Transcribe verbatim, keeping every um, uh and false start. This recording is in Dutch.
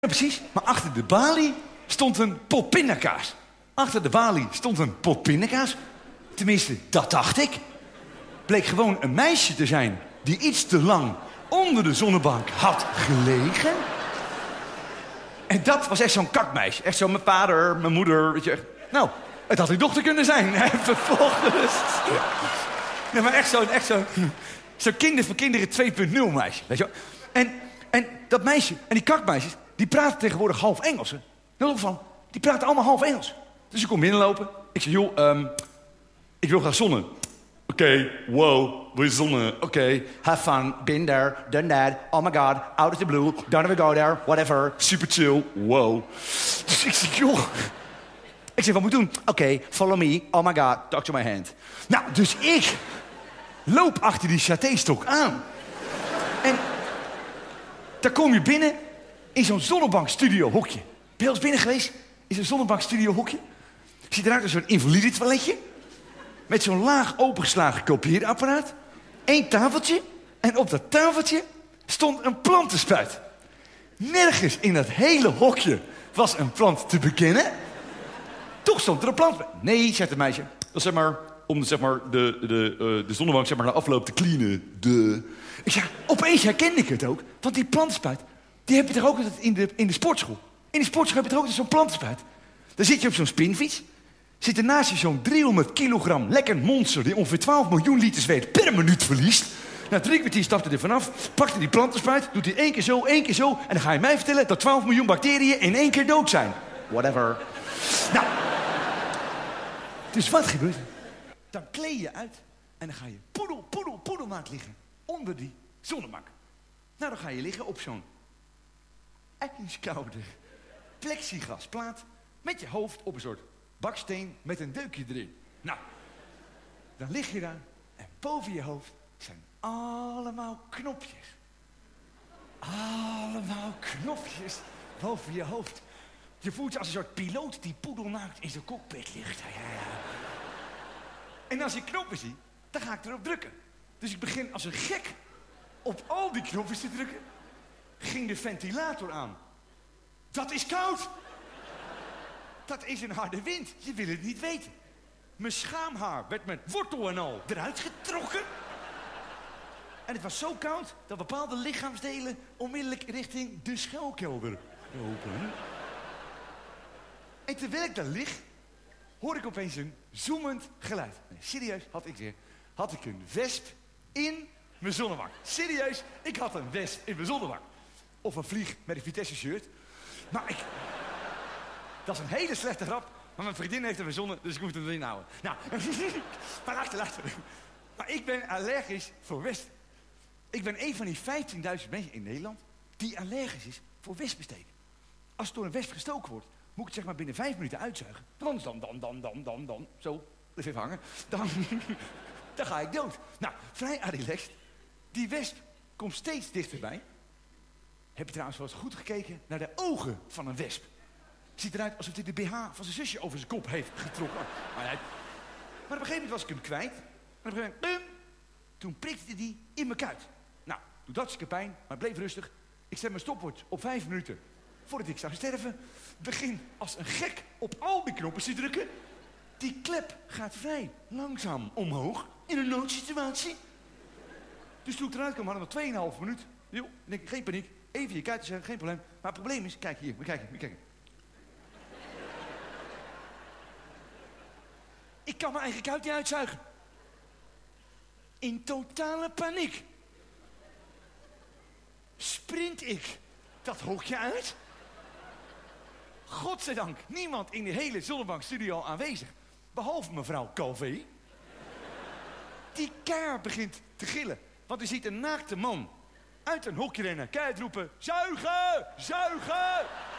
Ja, precies. Maar achter de balie stond een pot pindakaas. Achter de balie stond een pot pindakaas. Tenminste, dat dacht ik. Bleek gewoon een meisje te zijn die iets te lang onder de zonnebank had gelegen. En dat was echt zo'n kakmeisje. Echt zo mijn vader, mijn moeder, weet je. Echt. Nou, het had uw dochter kunnen zijn. Vervolgens. Nee, maar echt zo'n echt zo, zo kinder voor kinderen twee punt nul meisje. Weet je wel. En, en dat meisje, en die kakmeisjes, die praten tegenwoordig half Engels. Hè. Heel van, die praten allemaal half Engels. Dus ik kom binnenlopen. Ik zeg, joh, um, ik wil graag zonnen. Oké, okay, wow, we zonnen. Oké, okay, have fun, been there, done that. Oh my god, out of the blue, don't ever go there, whatever. Super chill, wow. Dus ik zeg, joh. Ik zeg, wat moet ik doen? Oké, okay, follow me, oh my god, talk to my hand. Nou, dus ik loop achter die satéstok aan. En daar kom je binnen in zo'n zonnebankstudio-hokje. Ben je al eens binnen geweest? In zo'n zonnebankstudio-hokje? Ziet eruit als zo'n invalide toiletje. Met zo'n laag opengeslagen kopieerapparaat. Eén tafeltje. En op dat tafeltje stond een plantenspuit. Nergens in dat hele hokje was een plant te bekennen. Toch stond er een plant. Nee, zegt het meisje. Dat is zeg maar om de, zeg maar, de, de, uh, de zonnebank zeg maar, na afloop te cleanen. De... Ik zeg, opeens herkende ik het ook. Want die plantenspuit, die heb je toch ook altijd in de, in de sportschool. In de sportschool heb je toch ook altijd zo'n plantenspuit. Dan zit je op zo'n spinfiets. Zit er naast je zo'n driehonderd kilogram lekker monster... die ongeveer twaalf miljoen liter zweet per minuut verliest. Na drie kwartier stapte hij er vanaf, pakte die plantenspuit... doet hij één keer zo, één keer zo... en dan ga je mij vertellen dat twaalf miljoen bacteriën in één keer dood zijn. Whatever. Nou, dus wat gebeurt er? Dan kleed je uit en dan ga je poedel, poedel, poedelmaat liggen... onder die zonnebank. Nou, dan ga je liggen op zo'n ijskoude plexiglasplaat... met je hoofd op een soort baksteen met een deukje erin. Nou, dan lig je daar en boven je hoofd zijn allemaal knopjes. Allemaal knopjes boven je hoofd. Je voelt je als een soort piloot die poedelnaakt in zijn cockpit ligt. Ja, ja, ja. En als ik knoppen zie, dan ga ik erop drukken. Dus ik begin als een gek op al die knopjes te drukken. Ging de ventilator aan. Dat is koud! Dat is een harde wind. Je wil het niet weten. Mijn schaamhaar werd met wortel en al eruit getrokken. En het was zo koud dat bepaalde lichaamsdelen onmiddellijk richting de schuilkelder lopen. En terwijl ik daar lig, hoor ik opeens een zoemend geluid. Nee, serieus, had ik weer. Had ik een wesp in mijn zonnebank. Serieus, ik had een wesp in mijn zonnebank. Of een vlieg met een Vitesse shirt. Maar ik... Dat is een hele slechte grap, maar mijn vriendin heeft hem verzonnen, dus ik moet hem erin houden. Nou, maar luister, luister. Maar ik ben allergisch voor wespen. Ik ben een van die vijftienduizend mensen in Nederland die allergisch is voor wespensteken. Als het door een wesp gestoken wordt, moet ik het zeg maar binnen vijf minuten uitzuigen. Want dan, dan, dan, dan, dan, dan, zo, blijf even hangen. Dan, dan ga ik dood. Nou, vrij relaxed. Die wesp komt steeds dichterbij. Heb je trouwens wel eens goed gekeken naar de ogen van een wesp? Ziet eruit alsof hij de B H van zijn zusje over zijn kop heeft getrokken. Maar, hij... maar op een gegeven moment was ik hem kwijt. En op een gegeven moment, bum, toen prikte hij in mijn kuit. Nou, doet hartstikke pijn, maar bleef rustig. Ik zet mijn stopwatch op vijf minuten voordat ik zou sterven. Begin als een gek op al die knoppen te drukken. Die klep gaat vrij langzaam omhoog in een noodsituatie. Dus toen ik eruit kwam, hadden we nog twee komma vijf minuut. Jo, denk ik, geen paniek. Even je kuit te zeggen, geen probleem. Maar het probleem is, kijk hier, we kijken, we kijken. Ik kan mijn eigen kuit niet uitzuigen. In totale paniek sprint ik dat hokje uit. Godzijdank niemand in de hele zonnebankstudio aanwezig. Behalve mevrouw Calvé. Die keihard begint te gillen. Want u ziet een naakte man uit een hokje rennen. Keihard roepen, zuigen, zuigen.